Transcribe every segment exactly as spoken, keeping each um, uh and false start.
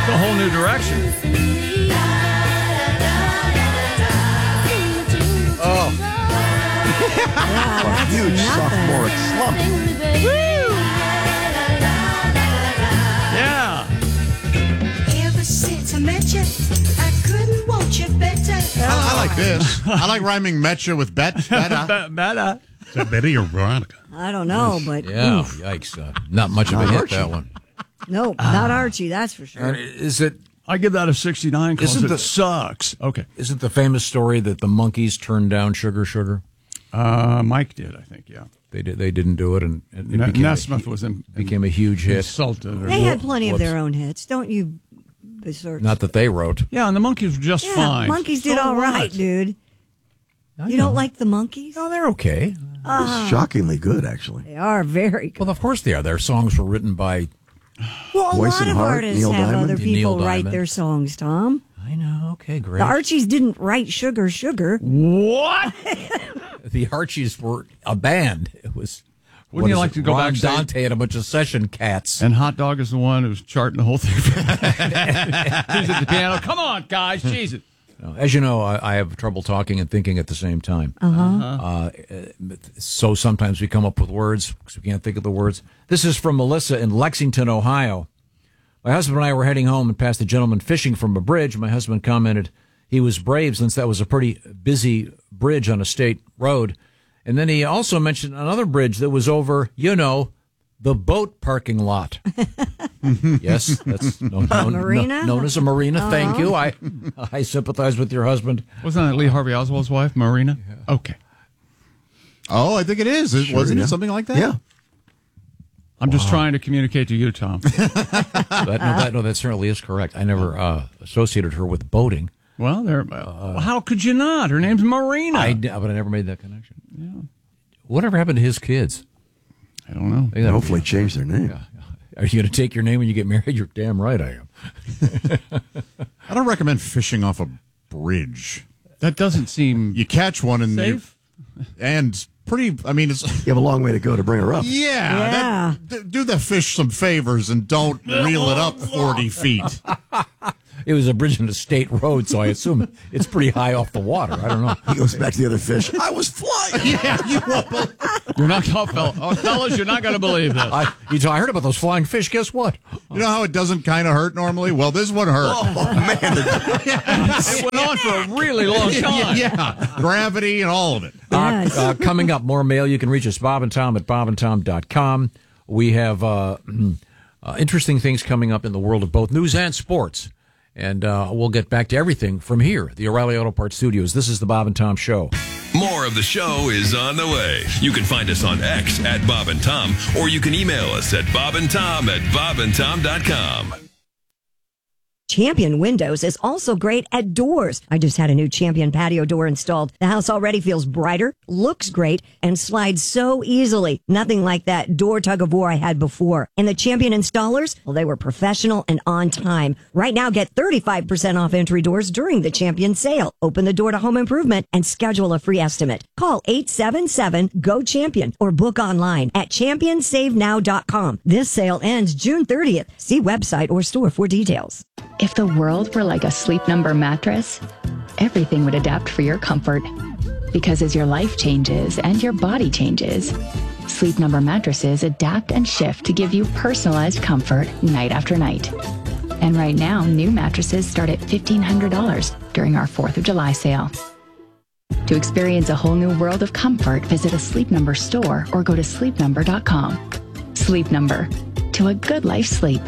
a whole new direction. Oh. Yeah, that's Huge nothing. sophomoric slump. Woo! Yeah. Ever since I met you, I couldn't want you better. I, I like this. I like rhyming Metcha with bet. Better. Better. Is that Betty or Veronica? I don't know, but Yeah, oof. yikes. Uh, not much of a Not hit, Archie. that one. Nope, not Archie, that's for sure. And is it I give that a sixty-nine because Isn't it the- sucks. Okay. isn't the famous story that the monkeys turned down Sugar Sugar? Uh, Mike did, I think, yeah. They did. They didn't do it, and, and it Ne- became, Nesmith a, was in, became a huge hit. insulted. Or, They had plenty of Whoops. their own hits. Don't you besert. Not that they wrote. yeah, and the Monkeys were just Yeah, fine. Monkeys did So all right, what? dude. I You know. don't like the Monkeys? No, they're okay. Shockingly good, actually. They are very good. Well, of course they are. Their songs were written by. Well, a Voice lot and of Heart, artists Neil have Diamond. other Neil people write Diamond. their songs, Tom. I know. Okay, great. The Archies didn't write Sugar Sugar. What? The Archies were a band. It was. Wouldn't what you is like it? to go Ron backstage? Dante and a bunch of session cats. And Hot Dog is the one who's charting the whole thing. He's at the piano. Come on, guys. Jesus. No, as you know, I, I have trouble talking and thinking at the same time. Uh-huh. Uh, so sometimes we come up with words because we can't think of the words. This is from Melissa in Lexington, Ohio. My husband and I were heading home and passed a gentleman fishing from a bridge. My husband commented he was brave since that was a pretty busy bridge on a state road. And then he also mentioned another bridge that was over, you know, the boat parking lot. Yes, that's known, known, Marina? known as a marina. Thank you. I I sympathize with your husband. Wasn't that Lee Harvey Oswald's wife, Marina? Okay. Oh, I think it is. It, Sure, wasn't yeah. it something like that? Yeah. I'm just trying to communicate to you, Tom. That, no, that, no, that certainly is correct. I never uh, associated her with boating. Well, there. Uh, how could you not? Her name's Marina. I, but I never made that connection. Yeah. Whatever happened to his kids? I don't know. Maybe that- Hopefully change their name. Are you going to take your name when you get married? You're damn right I am. I don't recommend fishing off a bridge. That doesn't seem You catch one and you- safe. and pretty. I mean, it's You have a long way to go to bring her up. yeah. Yeah. that- d- do the fish some favors and don't reel it up forty feet. It was a bridge on a state road, so I assume it's pretty high off the water. I don't know. He goes back to the other fish. I was flying. Yeah, you won't. You're not, oh, fella, oh, fellas, you're not going to believe this. I, you know, I heard about those flying fish. Guess what? You know how it doesn't kind of hurt normally? Well, this one hurt. Oh, man. It went on for a really long time. Yeah, gravity and all of it. Yes. Uh, coming up, more mail. You can reach us, Bob and Tom at bob and tom dot com. We have uh, uh, interesting things coming up in the world of both news and sports. And uh, we'll get back to everything from here, the O'Reilly Auto Parts Studios. This is the Bob and Tom Show. More of the show is on the way. You can find us on X at Bob and Tom, or you can email us at bob and tom at bob and tom dot com. Champion Windows is also great at doors. I just had a new Champion patio door installed. The house already feels brighter, looks great, and slides so easily. Nothing like that door tug of war I had before. And the Champion installers, well, they were professional and on time. Right now, get thirty-five percent off entry doors during the Champion sale. Open the door to home improvement and schedule a free estimate. Call eight seven seven, G O CHAMPION or book online at champion save now dot com. This sale ends June thirtieth. See website or store for details. If the world were like a Sleep Number mattress, everything would adapt for your comfort. Because as your life changes and your body changes, Sleep Number mattresses adapt and shift to give you personalized comfort night after night. And right now, new mattresses start at fifteen hundred dollars during our fourth of July sale. To experience a whole new world of comfort, visit a Sleep Number store or go to sleep number dot com. Sleep Number. To a good life sleep.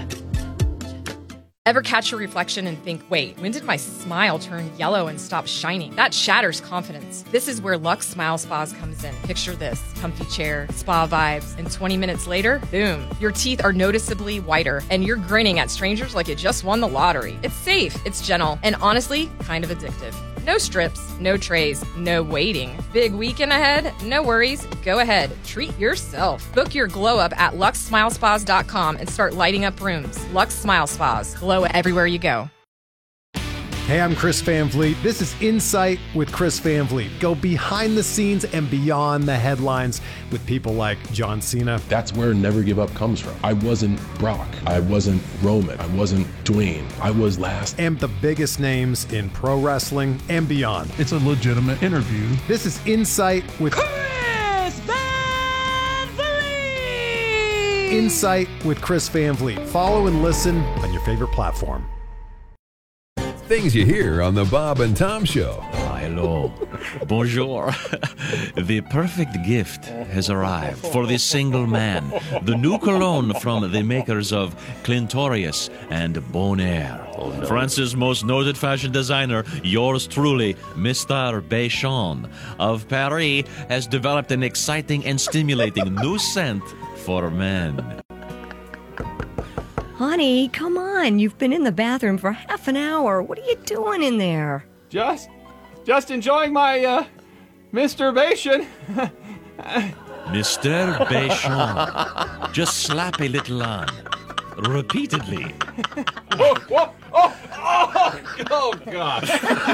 Ever catch your reflection and think, wait, when did my smile turn yellow and stop shining? That shatters confidence. This is where Lux Smile Spas comes in. Picture this, comfy chair, spa vibes, and twenty minutes later, boom, your teeth are noticeably whiter and you're grinning at strangers like you just won the lottery. It's safe, it's gentle, and honestly, kind of addictive. No strips, no trays, no waiting. Big weekend ahead? No worries. Go ahead. Treat yourself. Book your glow up at lux smile spas dot com and start lighting up rooms. Lux Smile Spas. Glow everywhere you go. Hey, I'm Chris Van Vliet. This is Insight with Chris Van Vliet. Go behind the scenes and beyond the headlines with people like John Cena. That's where Never Give Up comes from. I wasn't Brock. I wasn't Roman. I wasn't Dwayne. I was last. And the biggest names in pro wrestling and beyond. It's a legitimate interview. This is Insight with Chris Van Vliet! Insight with Chris Van Vliet. Follow and listen on your favorite platform. Things you hear on the Bob and Tom Show. Hello. Bonjour. The perfect gift has arrived for the single man. The new cologne from the makers of Clintorius and Bonaire. Oh, no. France's most noted fashion designer, yours truly, Mister Béchon of Paris, has developed an exciting and stimulating new scent for men. Honey, come on. You've been in the bathroom for half an hour. What are you doing in there? Just, just enjoying my, uh, Mister Béchon. Mister Béchon. Just slap a little on. Repeatedly. Oh, oh, oh, oh, oh, God.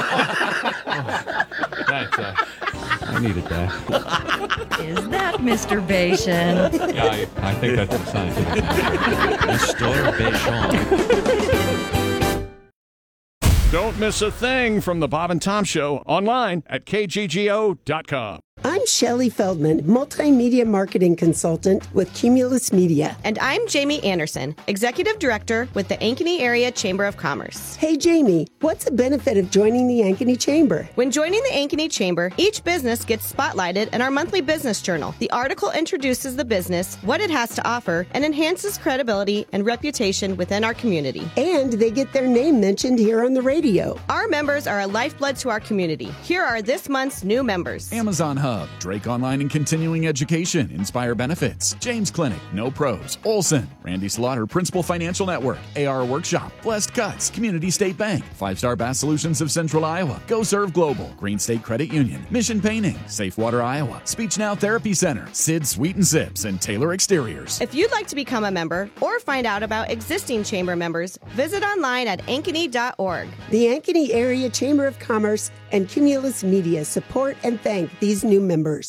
That's, uh, I needed that. Is that Mister Béchon? Yeah, I, I think that's the scientific answer. Mister Béchon. Don't miss a thing from the Bob and Tom Show online at K G G O dot com. I'm Shelley Feldman, multimedia marketing consultant with Cumulus Media. And I'm Jamie Anderson, executive director with the Ankeny Area Chamber of Commerce. Hey, Jamie, what's the benefit of joining the Ankeny Chamber? When joining the Ankeny Chamber, each business gets spotlighted in our monthly business journal. The article introduces the business, what it has to offer, and enhances credibility and reputation within our community. And they get their name mentioned here on the radio. Our members are a lifeblood to our community. Here are this month's new members. Amazon Hub, Drake Online and Continuing Education, Inspire Benefits, James Clinic, No Pros, Olson, Randy Slaughter, Principal Financial Network, A R Workshop, Blessed Cuts, Community State Bank, Five Star Bass Solutions of Central Iowa, Go Serve Global, Green State Credit Union, Mission Painting, Safe Water Iowa, Speech Now Therapy Center, Sid Sweet and Sips, and Taylor Exteriors. If you'd like to become a member or find out about existing chamber members, visit online at ankeny dot org. The Ankeny Area Chamber of Commerce and Cumulus Media support and thank these new members.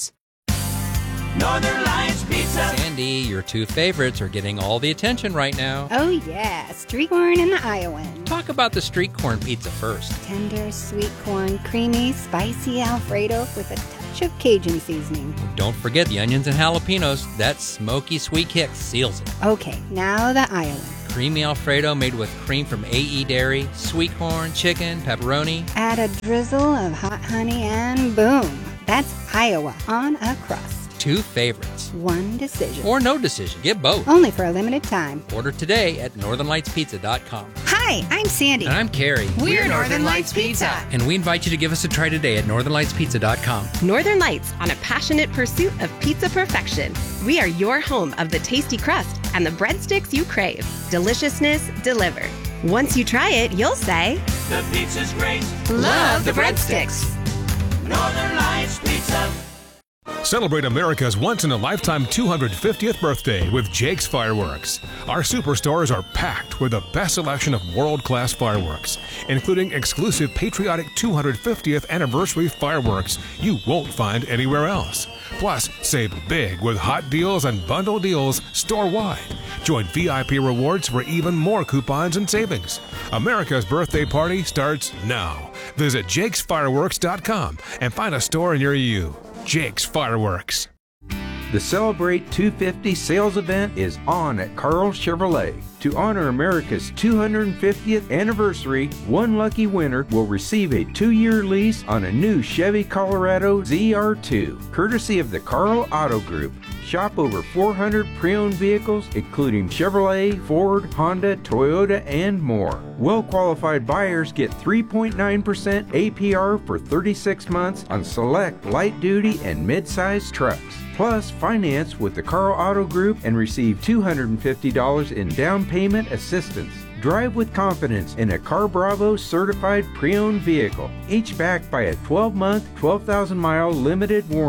Northern Lights Pizza. Sandy, your two favorites are getting all the attention right now. Oh, yeah. Street corn and the Iowan. Talk about the street corn pizza first. Tender, sweet corn, creamy, spicy Alfredo with a touch of Cajun seasoning. Don't forget the onions and jalapenos. That smoky sweet kick seals it. Okay, now the Iowan. Creamy Alfredo made with cream from A E Dairy, sweet corn, chicken, pepperoni. Add a drizzle of hot honey and boom. That's Iowa on a crust. Two favorites. One decision. Or no decision. Get both. Only for a limited time. Order today at northern lights pizza dot com. Hi, I'm Sandy. And I'm Carrie. We're, We're Northern Lights Pizza. And we invite you to give us a try today at northern lights pizza dot com. Northern Lights, on a passionate pursuit of pizza perfection. We are your home of the tasty crust and the breadsticks you crave. Deliciousness delivered. Once you try it, you'll say, the pizza's great. Love the breadsticks. Northern Lights Pizza. Celebrate America's once-in-a-lifetime two hundred fiftieth birthday with Jake's Fireworks. Our superstores are packed with the best selection of world-class fireworks, including exclusive patriotic two hundred fiftieth anniversary fireworks you won't find anywhere else. Plus, save big with hot deals and bundle deals store-wide. Join V I P Rewards for even more coupons and savings. America's birthday party starts now. Visit jakes fireworks dot com and find a store near you. Jake's Fireworks. The Celebrate two fifty sales event is on at Carl Chevrolet. To honor America's two hundred fiftieth anniversary, one lucky winner will receive a two-year lease on a new Chevy Colorado Z R two, courtesy of the Carl Auto Group. Shop over four hundred pre-owned vehicles, including Chevrolet, Ford, Honda, Toyota, and more. Well-qualified buyers get three point nine percent A P R for thirty-six months on select light-duty and mid-size trucks. Plus, finance with the Carl Auto Group and receive two hundred fifty dollars in down payment assistance. Drive with confidence in a Car Bravo certified pre-owned vehicle, each backed by a twelve-month, twelve thousand mile limited warranty.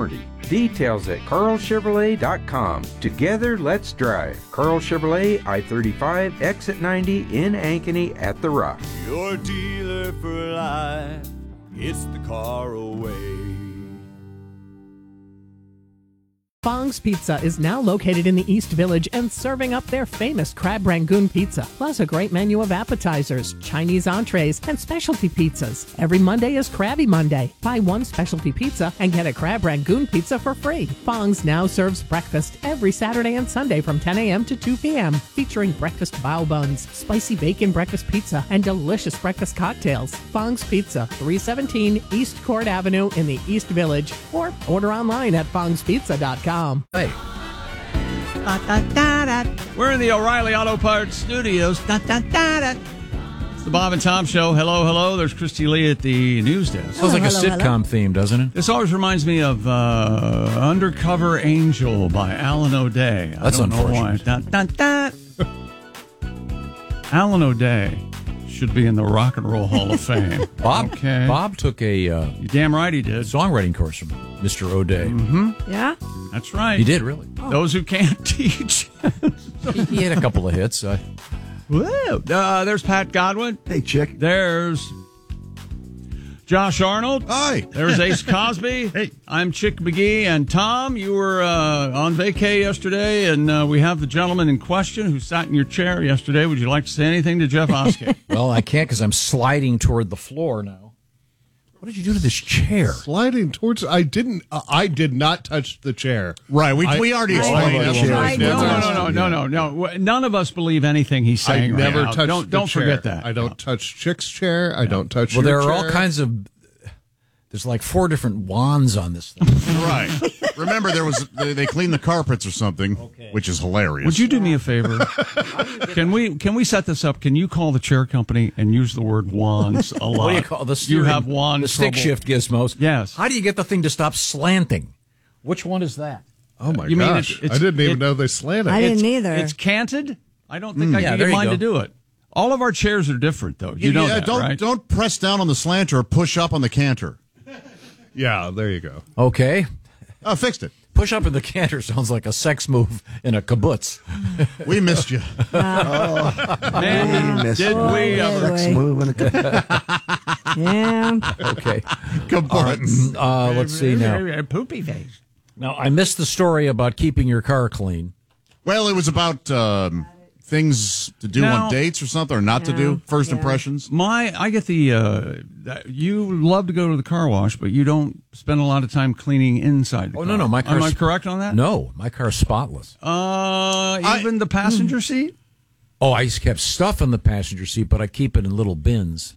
Details at carl chevrolet dot com. Together, let's drive. Carl Chevrolet, I thirty-five, exit ninety in Ankeny at The Rock. Your dealer for life, it's the car away. Fong's Pizza is now located in the East Village and serving up their famous Crab Rangoon pizza, plus a great menu of appetizers, Chinese entrees, and specialty pizzas. Every Monday is Krabby Monday. Buy one specialty pizza and get a Crab Rangoon pizza for free. Fong's now serves breakfast every Saturday and Sunday from ten a.m. to two p.m., featuring breakfast bao buns, spicy bacon breakfast pizza, and delicious breakfast cocktails. Fong's Pizza, three seventeen East Court Avenue in the East Village, or order online at fongs pizza dot com. Hey. We're in the O'Reilly Auto Parts studios. Da, da, da, da. It's the Bob and Tom Show. Hello, hello. There's Christy Lee at the news desk. Sounds like hello, a sitcom hello. theme, doesn't it? This always reminds me of uh, Undercover Angel by Alan O'Day. I That's don't know why. unfortunate. Dun, dun, dun. Alan O'Day should be in the Rock and Roll Hall of Fame. Bob Okay. Bob took a uh, You damn right he did. songwriting course from Mister O'Day. Mm-hmm. Yeah? That's right. He did, really. Those who can't teach. he, he had a couple of hits. Uh, Woo. Uh, there's Pat Godwin. Hey, chick. There's Josh Arnold. Hi. There's Ace Cosby. Hey. I'm Chick McGee. And Tom, you were uh, on vacay yesterday, and uh, we have the gentleman in question who sat in your chair yesterday. Would you like to say anything to Jeff Oskey? well, I can't because I'm sliding toward the floor now. What did you do to this chair? Sliding towards. I didn't. Uh, I did not touch the chair. Right. We, I, we already I, explained I, that. I, No, no, no, no, no, no, no. None of us believe anything he's I saying. never right now. touched. Don't the don't chair. forget that. I don't touch Chick's chair. I don't touch. Well, your there are all chair. kinds of. There's like four different wands on this thing. Right. Remember, there was they, they cleaned the carpets or something, which is hilarious. Would you do me a favor? can we can we set this up? Can you call the chair company and use the word wands a lot? What do you call the You steering, have wand the stick trouble. shift gizmos? Yes. How do you get the thing to stop slanting? Which one is that? Oh my You mean gosh! it's- it's- I didn't even it- know they slanted. I didn't It's- either. It's canted. I don't think Mm. I Yeah, can there get you mine go. to do it. All of our chairs are different, though. You know yeah, that, don't right? don't press down on the slanter or push up on the canter. Yeah, there you go. Okay. Oh, fixed it. Push up in the canter sounds like a sex move in a kibbutz. We missed you. Man, did Oh, we did ever? we? Moving. Yeah. Okay. Kibbutz. Uh, let's see now. Poopy face. Now, I missed the story about keeping your car clean. Well, it was about um, things to do Now- on dates or something, or not to do. First yeah. impressions. My, I get the. Uh, that- you love to go to the car wash, but you don't spend a lot of time cleaning inside the Oh, car. no, no. My Am car's I correct on that? No, my car's spotless. Uh, even the passenger seat. Oh, I kept stuff in the passenger seat, but I keep it in little bins.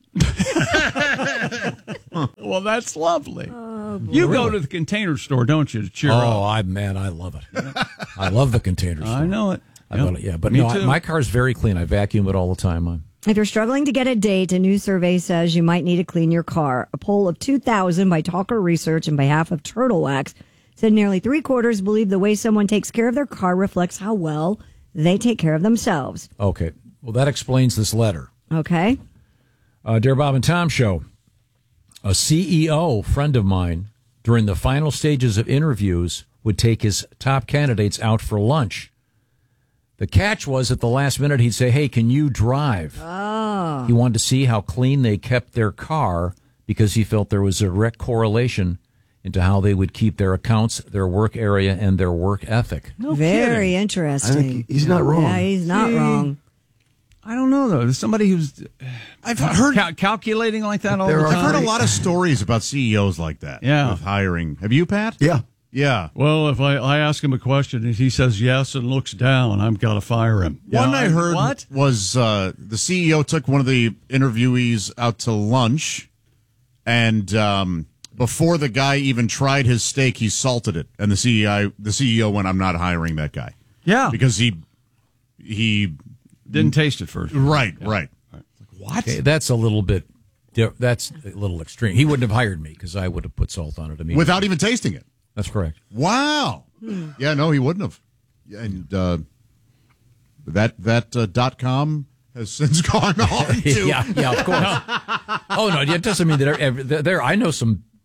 Well, that's lovely. You go to the container store, don't you, to cheer oh, up? I man, I love it. I love the container store. I know it. I Yep. love it, yeah, but Me no, I, too. my car's very clean. I vacuum it all the time. I'm, If you're struggling to get a date, a new survey says you might need to clean your car. A poll of two thousand by Talker Research on behalf of Turtle Wax said nearly three quarters believe the way someone takes care of their car reflects how well they take care of themselves. okay. Well, that explains this letter. Okay? Uh, Dear Bob and Tom Show, a C E O friend of mine during the final stages of interviews would take his top candidates out for lunch. The catch was at the last minute he'd say, hey, can you drive? Oh. He wanted to see how clean they kept their car because he felt there was a direct correlation into how they would keep their accounts, their work area, and their work ethic. No Very kidding. interesting. I think he's not wrong. Yeah, he's not See, wrong. I don't know though. There's somebody who's I've heard cal- calculating like that all There the are- time. I've heard a lot of stories about C E Os like that. Yeah. With hiring. Have you, Pat? Yeah. Yeah. Well, if I, I ask him a question and he says yes and looks down, I've got to fire him. You One know, I heard what? was uh, the C E O took one of the interviewees out to lunch, and um, before the guy even tried his steak, he salted it, and the C E O the C E O went, "I'm not hiring that guy." Yeah, because he he didn't taste it first. Right, right. What? Okay, that's a little bit. That's a little extreme. He wouldn't have hired me because I would have put salt on it immediately Without even tasting it. That's correct. Wow. Yeah, no, he wouldn't have. And uh, that that uh, dot com has since gone on to yeah, yeah, of course. Oh no, it doesn't mean that every, there. I know some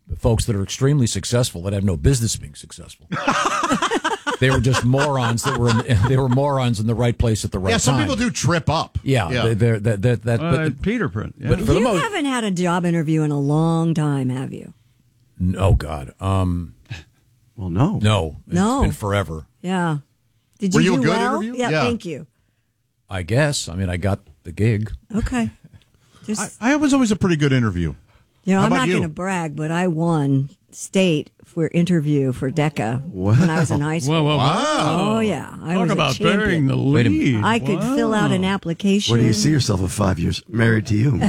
folks that are extremely successful that have no business being successful. They were just morons that were in, they were morons in the right place at the right Yeah, some time. people do trip up. Yeah, Yeah. they're, they're, that that. Uh, but, Peter Print. Yeah. but for the You most, haven't had a job interview in a long time, have you? oh God, um, well, no, no, it's No. been forever. Yeah. Did Were you you do a good well? interview? Yeah, Yeah. thank you. I guess. I mean, I got the gig. Okay. Just, I was always a pretty good interview. you know, How I'm about not you? going to brag, but I won state for interview for DECA when I was in high school. Whoa, whoa, Oh, wow. yeah. I Talk was a about champion. bearing the Wait a minute. lead. I could Wow. fill out an application. Where do you see yourself in five years? Married to you.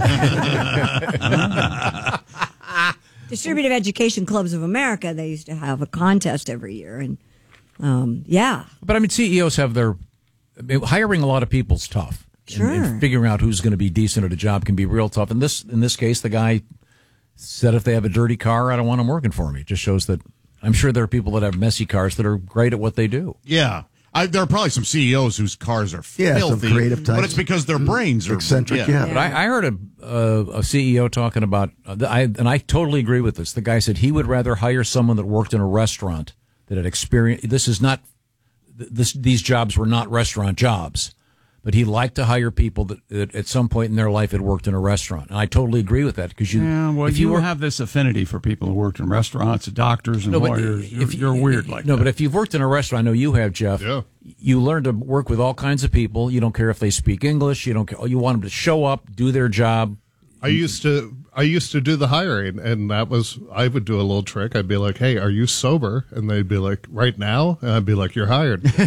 Distributive Education Clubs of America, they used to have a contest every year. And um, yeah. But I mean, C E Os have their I mean, hiring a lot of people's tough. Sure. And, and figuring out who's going to be decent at a job can be real tough. In this in this case, the guy said if they have a dirty car, I don't want them working for me. It just shows that I'm sure there are people that have messy cars that are great at what they do. Yeah. I, there are probably some C E Os whose cars are Yeah, some filthy, creative but types. it's because their brains are Eccentric, yeah. But I, I heard a, uh, a C E O talking about, uh, I, and I totally agree with this. The guy said he would rather hire someone that worked in a restaurant that had experience. This is not, this these jobs were not restaurant jobs, but he liked to hire people that, that at some point in their life had worked in a restaurant. And I totally agree with that because you, Yeah, well, if you, you were, have this affinity for people who worked in restaurants, doctors, and No, but lawyers. You're, if- you're weird like no, that. but if you've worked in a restaurant, I know you have, Jeff. Yeah. You learn to work with all kinds of people. You don't care if they speak English. You don't care. You want them to show up, do their job. I used to I used to do the hiring, and that was I would do a little trick. I'd be like, "Hey, are you sober?" And they'd be like, "Right now." And I'd be like, "You're hired. you,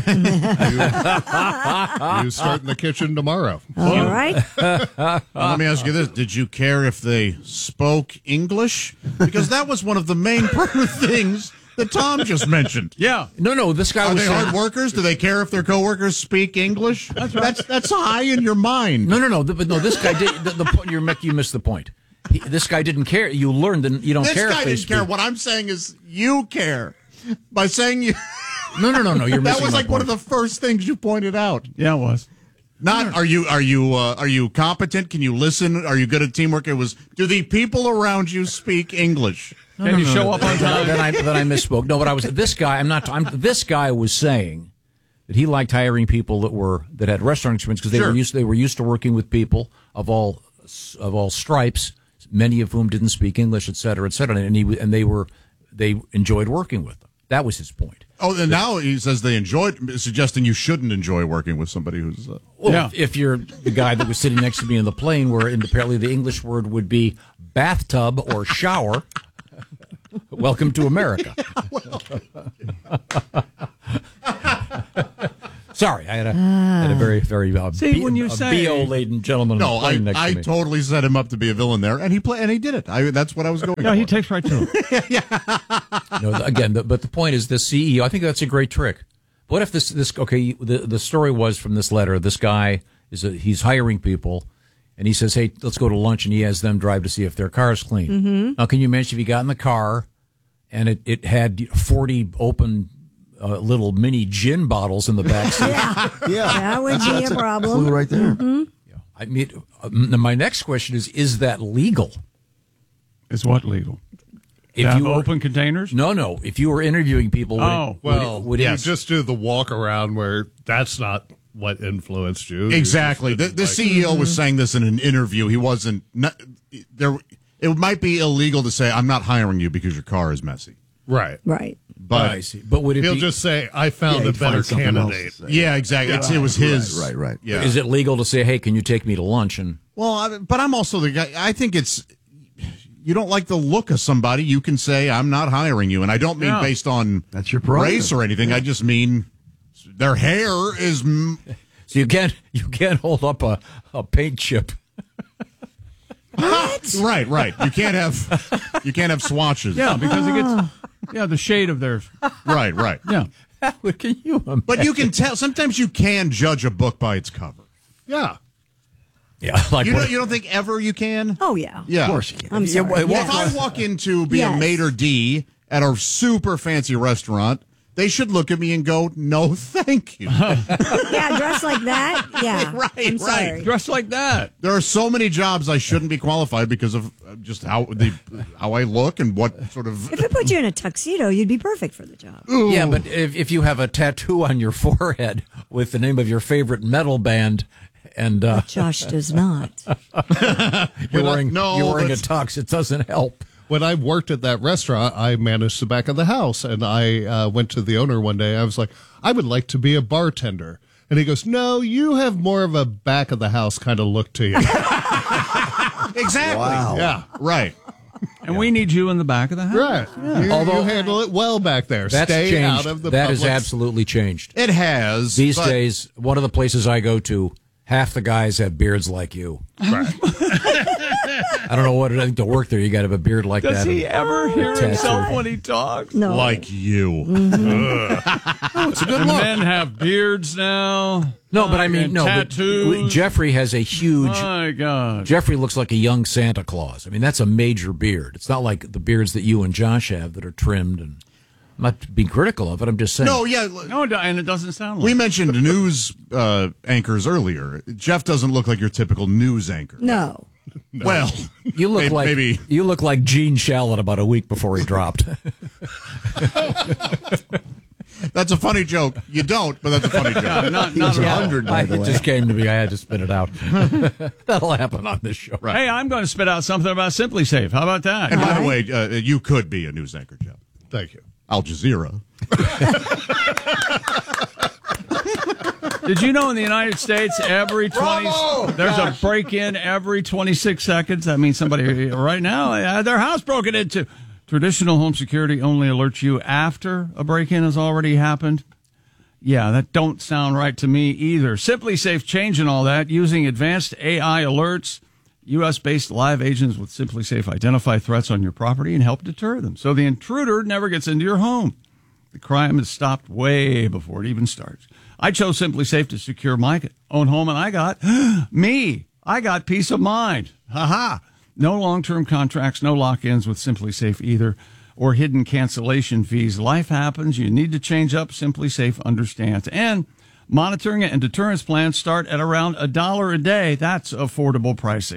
you start in the kitchen tomorrow." All right. Now, let me ask you this: did you care if they spoke English? Because that was one of the main things that Tom just mentioned. Yeah. No, no, this guy Are was they saying- hard workers? Do they care if their coworkers speak English? That's that's, that's high in your mind. No, no, no. But no, this guy did. The, the point you're making, you missed the point. He, this guy didn't care. You learned that you don't This care. guy if they didn't care. speak. What I'm saying is you care. By saying you. No, no, no, no. You're that missing was my like one of point. the first things you pointed out. Yeah, it was. Not are you are you uh, are you competent? Can you listen? Are you good at teamwork? It was do the people around you speak English? No, Can no, you no, show no. up on time? Then I then I misspoke. No, but I was this guy. I'm not. I'm this guy was saying that he liked hiring people that were that had restaurant experience because they Sure. were used. They were used to working with people of all of all stripes, many of whom didn't speak English, et cetera, et cetera. And he and they were they enjoyed working with them. That was his point. Oh, and now he says they enjoyed, suggesting you shouldn't enjoy working with somebody who's. Uh, Well, Yeah. if, if you're the guy that was sitting next to me in the plane, where in, apparently the English word would be bathtub or shower, welcome to America. Sorry, I had a, had a very, very uh, See, B- when you a say- B O laden gentleman no, on the I, plane next I to me. totally set him up to be a villain there, and he play and he did it. I that's what I was going. Yeah, for. he takes right to it. No, again, the, but the point is, the C E O. I think that's a great trick. What if this this okay? The the story was from this letter. This guy is a, he's hiring people, and he says, "Hey, let's go to lunch," and he has them drive to see if their car's clean. Mm-hmm. Now, can you imagine if you got in the car and it, it had forty open uh, little mini gin bottles in the back seat? Yeah. Yeah. That would be a problem. Clue right there. Mhm. I mean, uh, my next question is: is that legal? Is what legal? If To you have were- open containers? No, no. If you were interviewing people, would Oh, it, Well, would it, would you it, just do the walk around where that's not what influenced you. You Exactly. just The, didn't the like- C E O was saying this in an interview. He wasn't not, there. It might be illegal to say, "I'm not hiring you because your car is messy." Right. Right. But I see. But would it He'll be? just say, "I found Yeah, a he'd find better something else candidate." to say. yeah, exactly. It's, it was his. Right, right, right. Yeah. Is it legal to say, "Hey, can you take me to lunch?" And Well, I, but I'm also the guy. I think it's you don't like the look of somebody. You can say, "I'm not hiring you," and I don't mean Yeah. based on That's your prerogative. race or anything. I just mean their hair is. m- so you can't you can't hold up a, a paint chip. Right, right. You can't have you can't have swatches. Yeah, because it gets yeah the shade of theirs. Right, right. Yeah. Can you imagine? But you can tell. Sometimes you can judge a book by its cover. Yeah. Yeah, like You what- don't. You don't think ever you can? Oh, yeah. Yeah, Of course you can. I'm sorry. well, Well, Yes. if I walk into be Yes. a maitre d' at a super fancy restaurant, they should look at me and go, no, thank you. Yeah, dressed like that? Yeah. right, I'm right. sorry. Dressed like that. There are so many jobs I shouldn't be qualified because of just how the how I look and what sort of... If it put you in a tuxedo, you'd be perfect for the job. Ooh. Yeah, but if, if you have a tattoo on your forehead with the name of your favorite metal band and... Uh, Josh does not. you're wearing, no, you're wearing a that's- tux, it doesn't help. When I worked at that restaurant, I managed the back of the house, and I uh, went to the owner one day. I was like, I would like to be a bartender. And he goes, no, you have more of a back of the house kind of look to you. Exactly. Wow. Yeah. Right. And we need you in the back of the house. Right. Yeah. You, Although- you handle it well back there. That's Stay changed. out of the That has public- absolutely changed. It has. These but- days, one of the places I go to, half the guys have beards like you. Right. I don't know what it is to work there. You got to have a beard like Does that. he ever hear Tattoo. himself when he talks? No. Like you. Oh, it's a good And look. men have beards now. No, but I mean, And no. But tattoos. Jeffrey has a huge. My God. Jeffrey looks like a young Santa Claus. I mean, that's a major beard. It's not like the beards that you and Josh have that are trimmed. And I'm not being critical of it. I'm just saying. No, yeah. No, and it doesn't sound like We mentioned news uh, anchors earlier. Jeff doesn't look like your typical news anchor. No. No. Well, you look maybe, like maybe. you look like Gene Shalit about a week before he dropped. That's a funny joke. You don't, but that's a funny joke. not, not He was at a all. hundred, by I, the it way. just came to me. I had to spit it out. That'll happen on this show. Right. Hey, I'm going to spit out something about Simply Safe. How about that? And by the way, uh, you could be a news anchor, Jeff. Thank you. Al Jazeera. Did you know in the United States every twenty there's a break-in every twenty-six seconds? That means somebody right now had their house broken into. Traditional home security only alerts you after a break-in has already happened. Yeah, that don't sound right to me either. Simply Safe changing all that using advanced A I alerts. U S-based live agents with Simply Safe identify threats on your property and help deter them, so the intruder never gets into your home. The crime is stopped way before it even starts. I chose Simply Safe to secure my own home, and I got me. I got peace of mind. Ha ha. No long-term contracts, no lock-ins with Simply Safe either, or hidden cancellation fees. Life happens. You need to change up. Simply Safe understands. And monitoring and deterrence plans start at around a dollar a day. That's affordable pricing.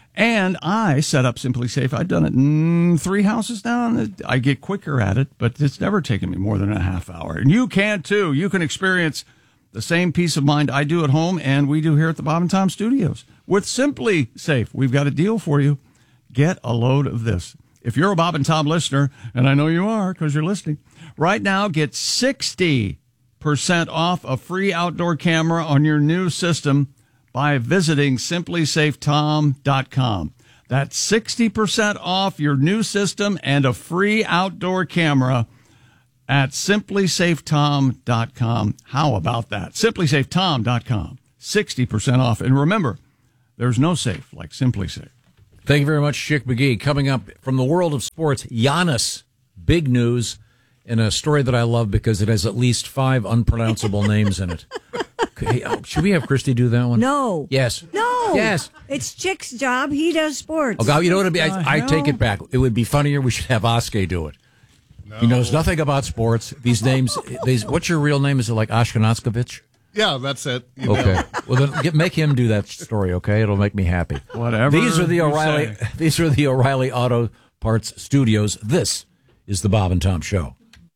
And I set up Simply Safe. I've done it in three houses now. I get quicker at it, but it's never taken me more than a half hour. And you can too. You can experience the same peace of mind I do at home and we do here at the Bob and Tom Studios. With Simply Safe, we've got a deal for you. Get a load of this. If you're a Bob and Tom listener, and I know you are because you're listening, right now get sixty percent off a free outdoor camera on your new system by visiting simply safe tom dot com. That's sixty percent off your new system and a free outdoor camera at simply safe tom dot com. How about that? simply safe tom dot com. sixty percent off. And remember, there's no safe like Simply Safe. Thank you very much, Chick McGee. Coming up from the world of sports, Giannis, big news, and a story that I love because it has at least five unpronounceable names in it. Hey, oh, should we have Christy do that one? No. Yes. No. Yes. It's Chick's job. He does sports. Oh, God, you know what it'd be? I, I take it back. It would be funnier. We should have Oskay do it. No. He knows nothing about sports. These names. These. What's your real name? Is it like Ashkenazkovich? Yeah, that's it. You Okay. know. Well, then get, make him do that story. Okay, it'll make me happy. Whatever. These are the you O'Reilly. say. These are the O'Reilly Auto Parts Studios. This is the Bob and Tom Show.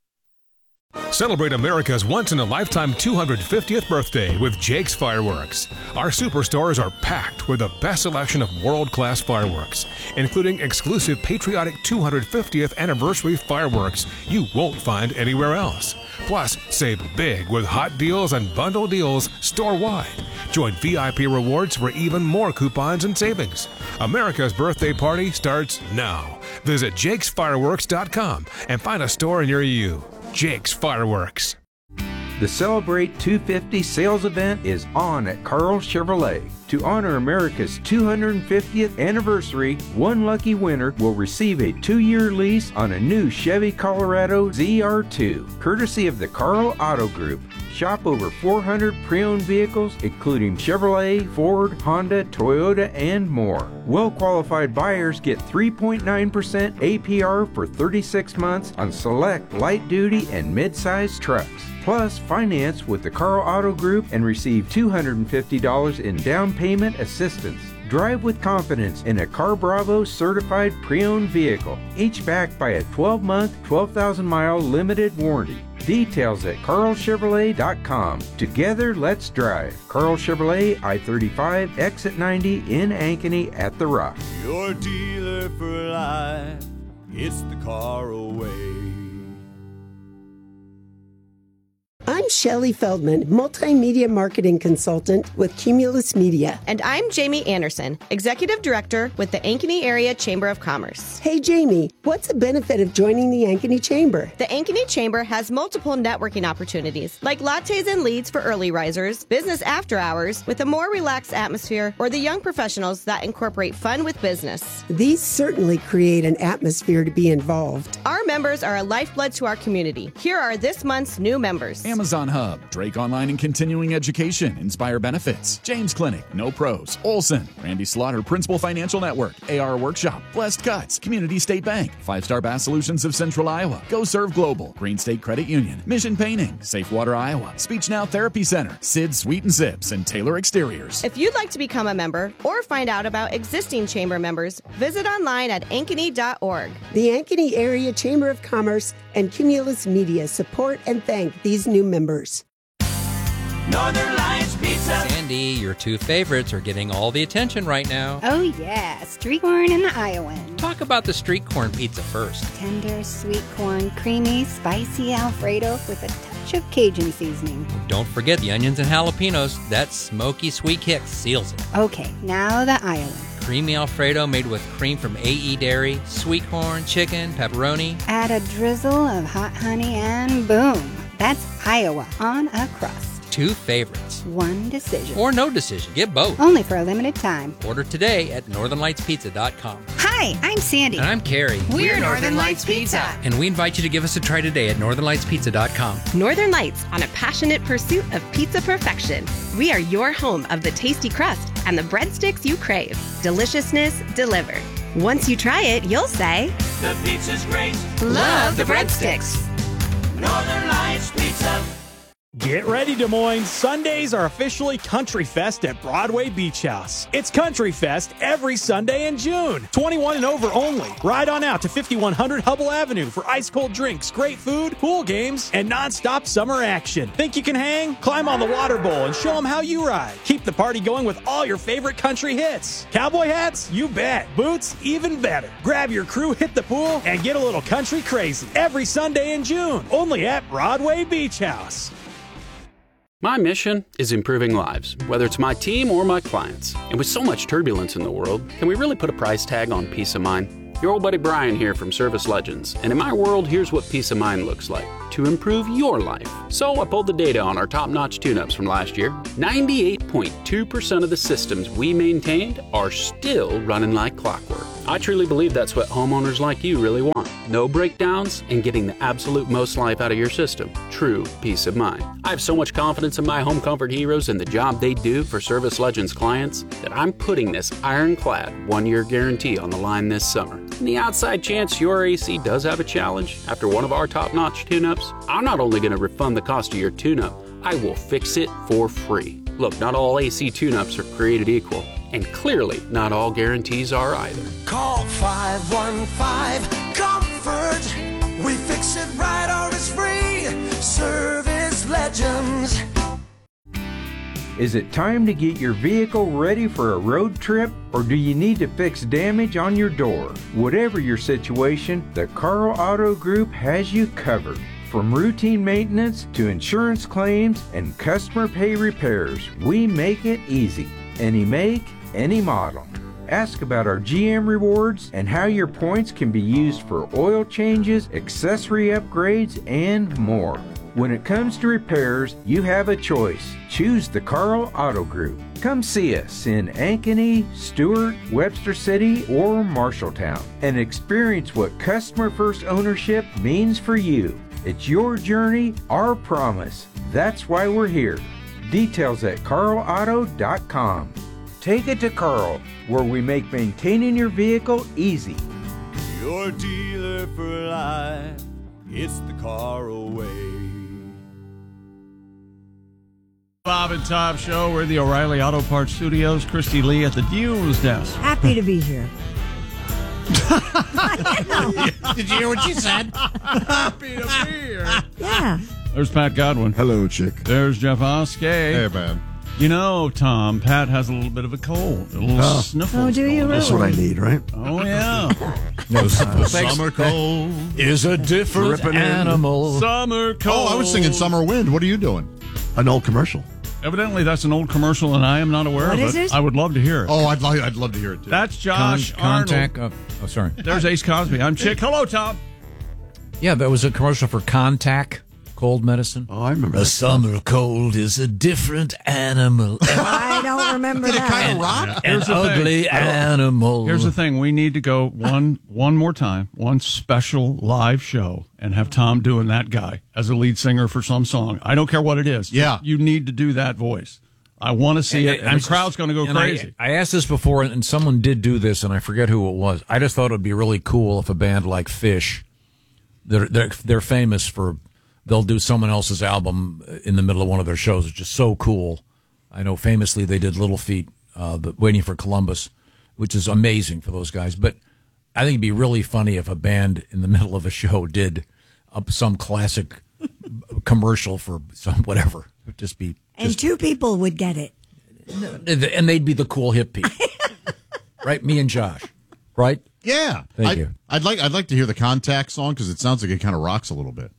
Celebrate America's once-in-a-lifetime two hundred fiftieth birthday with Jake's Fireworks. Our superstores are packed with the best selection of world-class fireworks, including exclusive patriotic two hundred fiftieth anniversary fireworks you won't find anywhere else. Plus, save big with hot deals and bundle deals store-wide. Join V I P Rewards for even more coupons and savings. America's birthday party starts now. Visit jakes fireworks dot com and find a store near you. Jake's Fireworks. The Celebrate two fifty sales event is on at Carl Chevrolet. To honor America's two hundred fiftieth anniversary, one lucky winner will receive a two-year lease on a new Chevy Colorado Z R two, courtesy of the Carl Auto Group. Shop over four hundred pre-owned vehicles, including Chevrolet, Ford, Honda, Toyota, and more. Well-qualified buyers get three point nine percent A P R for thirty-six months on select light-duty and mid-size trucks. Plus, finance with the Carl Auto Group and receive two hundred fifty dollars in down payment assistance. Drive with confidence in a Car Bravo certified pre-owned vehicle, each backed by a twelve month, twelve thousand mile limited warranty. Details at carl chevrolet dot com. Together, let's drive. Carl Chevrolet, I thirty-five, exit ninety in Ankeny at The Rock. Your dealer for life, it's the Car Away. I'm Shelley Feldman, multimedia marketing consultant with Cumulus Media. And I'm Jamie Anderson, executive director with the Ankeny Area Chamber of Commerce. Hey, Jamie, what's the benefit of joining the Ankeny Chamber? The Ankeny Chamber has multiple networking opportunities, like lattes and leads for early risers, business after hours with a more relaxed atmosphere, or the young professionals that incorporate fun with business. These certainly create an atmosphere to be involved. Our members are a lifeblood to our community. Here are this month's new members. Amazon Hub, Drake Online and Continuing Education, Inspire Benefits, James Clinic, No Pros, Olson, Randy Slaughter, Principal Financial Network, A R Workshop, Blessed Cuts, Community State Bank, Five Star Bass Solutions of Central Iowa, Go Serve Global, Green State Credit Union, Mission Painting, Safe Water Iowa, Speech Now Therapy Center, Sid Sweet and Sips, and Taylor Exteriors. If you'd like to become a member or find out about existing chamber members, visit online at ankeny dot org. The Ankeny Area Chamber of Commerce and Cumulus Media support and thank these new members. Northern Lights Pizza. Sandy, your two favorites are getting all the attention right now. Oh yeah, street corn and the Iowan. Talk about the street corn pizza first. Tender, sweet corn, creamy, spicy Alfredo with a touch of Cajun seasoning. Don't forget the onions and jalapenos. That smoky sweet kick seals it. Okay, now the Iowan. Creamy Alfredo made with cream from A E Dairy, sweet corn, chicken, pepperoni. Add a drizzle of hot honey and boom. That's Iowa on a crust. Two favorites. One decision. Or no decision. Get both. Only for a limited time. Order today at northern lights pizza dot com. Hi, I'm Sandy. And I'm Carrie. We're, We're Northern Lights Pizza. And we invite you to give us a try today at northern lights pizza dot com. Northern Lights, on a passionate pursuit of pizza perfection. We are your home of the tasty crust and the breadsticks you crave. Deliciousness delivered. Once you try it, you'll say, the pizza's great. Love the breadsticks. Northern Lights Pizza. Get ready, Des Moines. Sundays are officially Country Fest at Broadway Beach House. It's Country Fest every Sunday in June. twenty-one and over only. Ride on out to fifty-one hundred Hubble Avenue for ice-cold drinks, great food, pool games, and non-stop summer action. Think you can hang? Climb on the water bowl and show them how you ride. Keep the party going with all your favorite country hits. Cowboy hats? You bet. Boots? Even better. Grab your crew, hit the pool, and get a little country crazy. Every Sunday in June, only at Broadway Beach House. My mission is improving lives, whether it's my team or my clients. And with so much turbulence in the world, can we really put a price tag on peace of mind? Your old buddy Brian here from Service Legends. And in my world, here's what peace of mind looks like to improve your life. So I pulled the data on our top-notch tune-ups from last year. ninety-eight point two percent of the systems we maintained are still running like clockwork. I truly believe that's what homeowners like you really want. No breakdowns and getting the absolute most life out of your system. True peace of mind. I have so much confidence in my home comfort heroes and the job they do for Service Legends clients that I'm putting this ironclad one-year guarantee on the line this summer. In the outside chance your A C does have a challenge after one of our top-notch tune-ups, I'm not only going to refund the cost of your tune-up, I will fix it for free. Look, not all A C tune-ups are created equal, and clearly not all guarantees are either. Call five one five comfort. We fix it right or it's free. Service Legends. Is it time to get your vehicle ready for a road trip, or do you need to fix damage on your door? Whatever your situation, the Carl Auto Group has you covered. From routine maintenance to insurance claims and customer pay repairs, we make it easy. Any make, any model. Ask about our G M rewards and how your points can be used for oil changes, accessory upgrades, and more. When it comes to repairs, you have a choice. Choose the Carl Auto Group. Come see us in Ankeny, Stewart, Webster City, or Marshalltown and experience what customer first ownership means for you. It's your journey, our promise. That's why we're here. Details at carl auto dot com. Take it to Carl, where we make maintaining your vehicle easy. Your dealer for life, it's the Carl way. Bob and Tom Show. We're in the O'Reilly Auto Parts Studios. Christy Lee at the news desk. Happy to be here. Did you hear what she said? Happy to be here. Yeah. There's Pat Godwin. Hello, chick. There's Jeff Oskey. Hey, man. You know, Tom, Pat has a little bit of a cold. A little Oh. sniffle. Oh, do you really? That's what I need, right? Oh, yeah. No, The summer cold is a different Ripping in. animal. Summer cold. Oh, I was singing Summer Wind. What are you doing? An old commercial. Evidently, that's an old commercial, and I am not aware What of is it. it? I would love to hear it. Oh, I'd, li- I'd love to hear it, too. That's Josh Con- contact. Arnold. Uh, oh, sorry. There's Ace Cosby. I'm Chick. Hello, Tom. Yeah, that was a commercial for Contact cold medicine. Oh, I remember. A that. summer cold is a different animal. I don't remember Did it that. kind of rock? An Here's the thing. ugly animal. Here's the thing. We need to go one one more time, one special live show, and have Tom doing that guy as a lead singer for some song. I don't care what it is. Yeah. You need to do that voice. I want to see And- it, and and it's the crowd's just- going to go and I- crazy. I, asked this before, and, and someone did do this, and I forget who it was. I just thought it would be really cool if a band like Fish, they're they're, they're famous for, they'll do someone else's album in the middle of one of their shows. It's just so cool. I know famously they did Little Feat, uh, the Waiting for Columbus, which is amazing for those guys. But I think it'd be really funny if a band in the middle of a show did up some classic commercial for some whatever. It'd just be And two people would get it. and they'd be the cool hip people, right? Me and Josh, right? Yeah. Thank I, you. I'd like I'd like to hear the Contact song because it sounds like it kind of rocks a little bit.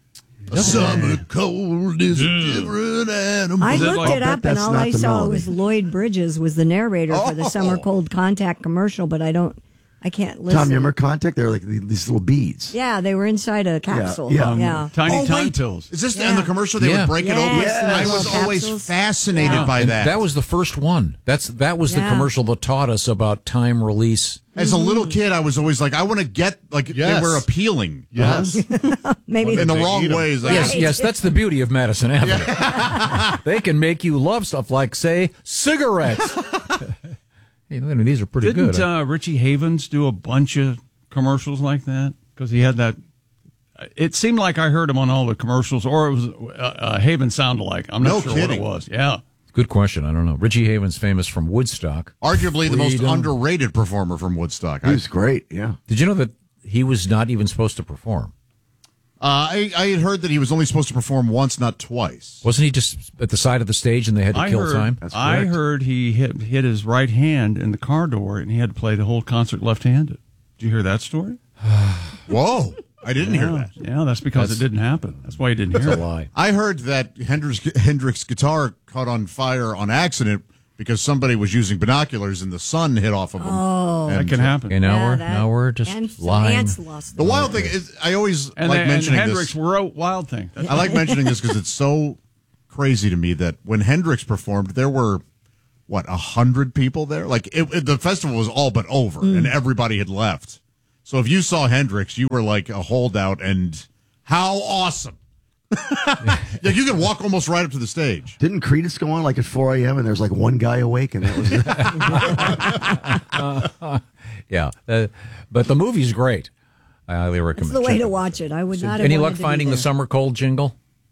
A summer cold is a different animal. I Is looked like- it up, and that's all not I the saw melody. was Lloyd Bridges was the narrator for the Oh. Summer Cold Contact commercial, but I don't, I can't listen. Tom, you remember Contact? They're like these little beads. Yeah, they were inside a capsule. yeah. Yeah. Tiny Oh, time wait. pills. Is this Yeah. in the commercial? They Yeah. would break it Yes, open. Yes. I little was always capsules. fascinated Yeah. by And that. that was the first one. That's that was the Yeah. commercial that taught us about time release. As a little kid, I was always like, I want to get like Yes. they were appealing. Yes. Maybe In the They wrong eat 'em. ways. Like, Yes, yes, that's the beauty of Madison Avenue. They can make you love stuff like, say, cigarettes. Hey, I mean, these are pretty Didn't good. uh, Richie Havens do a bunch of commercials like that? Because he had that. It seemed like I heard him on all the commercials, or it was uh, uh, Havens sound alike. I'm not No sure kidding. what it was. Yeah. Good question. I don't know. Richie Havens, famous from Woodstock. arguably the most Freedom. underrated performer from Woodstock. He I, was great, yeah. Did you know that he was not even supposed to perform? uh, I, I had heard that he was only supposed to perform once, not twice. Wasn't he just at the side of the stage and they had to I kill heard, time? That's I correct. heard he hit, hit his right hand in the car door, and he had to play the whole concert left-handed. Did you hear that story? Whoa. I didn't yeah. hear that. Yeah, that's because That's- it didn't happen. That's why he didn't hear That's a it. lie. I heard that Hendrix, Hendrix's guitar caught on fire on accident because somebody was using binoculars and the sun hit off of him. Oh. That can happen. Okay, now Yeah, we're that- now we're just and some lying. ants lost The their wild thing is, I always And, like then, and mentioning Hendrix this. wrote Wild Thing. That's I like mentioning this because it's so crazy to me that when Hendrix performed, there were what a hundred people there. Like it, it- the festival was all but over, Mm. and everybody had left. So if you saw Hendrix, you were like a holdout, and how awesome! Like you could walk almost right up to the stage. Didn't Creedence go on like at four a.m. and there's like one guy awake and that was Yeah, uh, but the movie's great. I highly recommend. That's the way Check to it. watch it. I would not have Any wanted luck to be finding the there. summer cold jingle?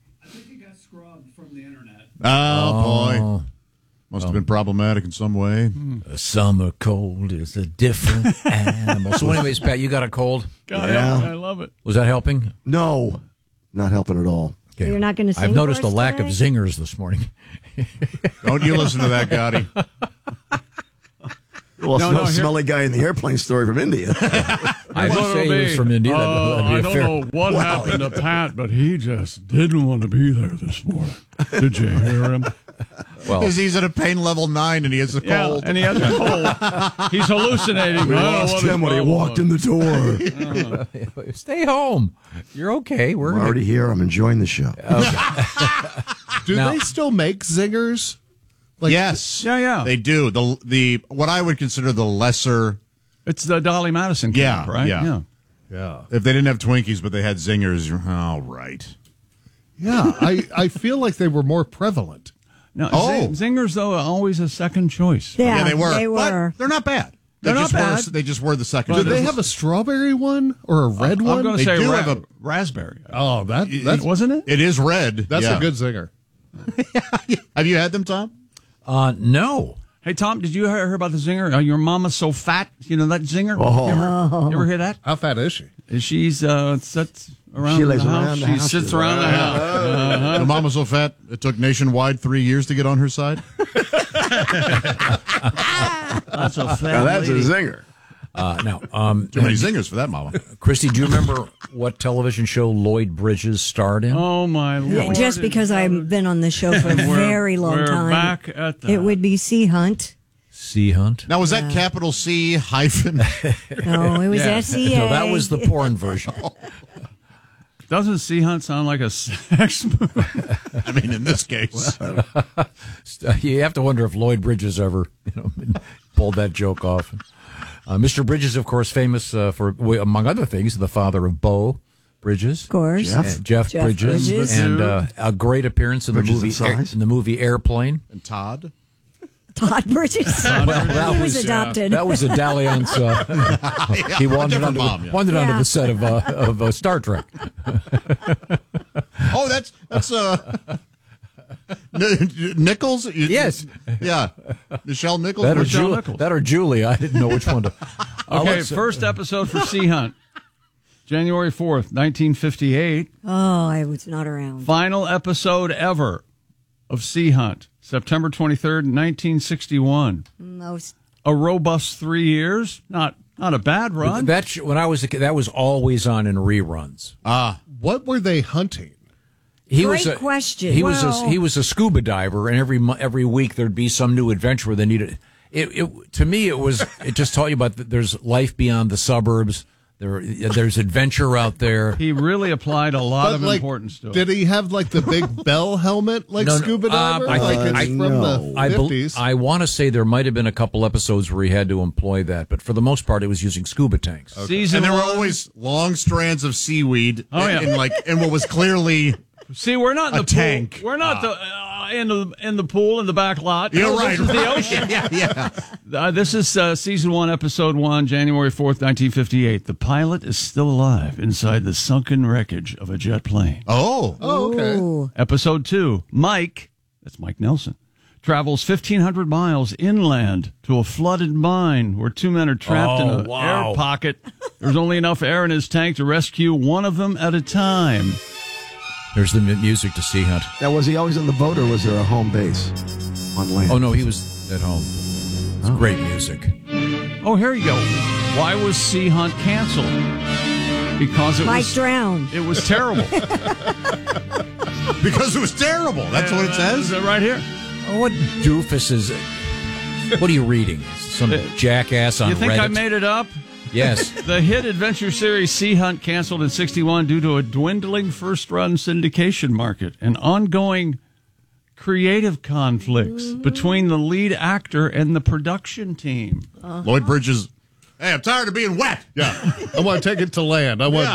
Oh, boy, Oh. must have been problematic in some way. A summer cold is a different animal. So, anyways, Pat, you got a cold. God, Yeah. I love it. Was that helping? No, not helping at all. Okay. You're not going to sing I've noticed for a us lack today? of zingers this morning. Don't you listen to that, Gotti? Well, No, no, no, here- smelly guy in the airplane story from India. I didn't What say it'll he was be. from India. That- Uh, that'd be I a don't fair- know what happened to Pat, but he just didn't want to be there this morning. Did you hear him? Well, Because he's at a pain level nine and he has a Yeah, cold. and he has a cold. He's hallucinating. We I don't know lost what his him when he problem walked was. in the door. stay home. You're okay. We're I'm already here. I'm enjoying the show. Do Now- they still make zingers? Like, yes, Yeah, yeah. they do. The the what I would consider the lesser. It's the Dolly Madison camp, Yeah, right? yeah. Yeah. If they didn't have Twinkies, but they had zingers, you're all right. Yeah, I, I feel like they were more prevalent. No, Oh. Z- Zingers, though, are always a second choice. Yeah, Yeah, they were. they But were. they're not bad. They They're not just were- bad. they just were the second. Did they have a strawberry one or a red I'm one? going to They say do ra- have a- raspberry. Oh, that that's, wasn't it? It is red. That's yeah. a good zinger. Have you had them, Tom? Uh, no. Hey, Tom, did you hear about the zinger? Uh, your mama's so fat. You know that zinger? Oh. You, ever, you ever hear that? How fat is she? She's uh, sits around She the lays house. around the she house. sits around the house. Uh-huh. The mama's so fat, it took Nationwide three years to get on her side. That's a fat Now that's lady. a zinger. Uh, now, um, Too many zingers for that, mama. Christy, do you remember what television show Lloyd Bridges starred in? Oh, my Lord. Just because I've been on this show for a We're- very long we're time. back at the- It would be Sea Hunt. Sea Hunt? Now, was that capital C hyphen? No, it was Yeah. S E A. No, that was the porn version. Doesn't Sea Hunt sound like a sex movie? I mean, in this case. You have to wonder if Lloyd Bridges ever you know, pulled that joke off. Uh, Mister Bridges, of course, famous uh, for, among other things, the father of Bo Bridges. Of course. Jeff, Jeff, Jeff Bridges. Bridges. And uh, a great appearance in the, Bridges movie, and Size. in the movie Airplane. And Todd. Todd Bridges. Well, that he was, was, adopted. That was a dalliance. Uh, he wandered different onto, mom, the, yeah. wandered onto Yeah. the set of, uh, of uh, Star Trek. Oh, that's that's uh, N- Nichols. You- Yes. Yeah, Nichelle Nichols. That or, Nichelle Ju- Nichols. that or Julie. I didn't know which one to. Uh, Okay, let's- first episode for Sea Hunt. January fourth, nineteen fifty-eight. Oh, I was not around. Final episode ever of Sea Hunt. September twenty-third, nineteen sixty-one. Most. A robust three years. Not not a bad run. That sh- when I was a kid, that was always on in reruns. Ah, What were they hunting? He Great was a, question. He was Well- a, he was a scuba diver, and every mo- every week there'd be some new adventure where they needed. It, it to me it was it just taught you about that there's life beyond the suburbs. There there's adventure out there. He really applied a lot But, of like, importance to it. Did he have like the big bell helmet like No, no, scuba uh, diver? I like think- it's I- from no. the I, bel- fifties. I want to say there might have been a couple episodes where he had to employ that, but for the most part, it was using scuba tanks. Season and there were one- always long strands of seaweed. Oh, yeah. in like in what was clearly See, we're not in a the pool. tank. We're not the uh, in the in the pool in the back lot. You're No, right. This is the ocean. yeah, yeah. Uh, this is uh, season one, episode one, January fourth, nineteen fifty-eight. The pilot is still alive inside the sunken wreckage of a jet plane. Oh, oh, okay. Ooh. Episode two, Mike, that's Mike Nelson, travels fifteen hundred miles inland to a flooded mine where two men are trapped in Oh, an wow. air pocket. There's only enough air in his tank to rescue one of them at a time. There's the mu- music to Sea Hunt. Now, was he always on the boat, or was there a home base on land? Oh no, he was at home. It's great music. Oh, here you go. Why was Sea Hunt canceled? Because it Mike was drowned. it was terrible. because it was terrible. That's what it Is says. it right here? Oh, what doofus is it? What are you reading? Some jackass on You think Reddit? I made it up? Yes. The hit adventure series Sea Hunt canceled in sixty-one due to a dwindling first-run syndication market and ongoing creative conflicts between the lead actor and the production team. Lloyd Bridges. Hey, I'm tired of being wet. Yeah, I want to take it to land. I want. Yeah.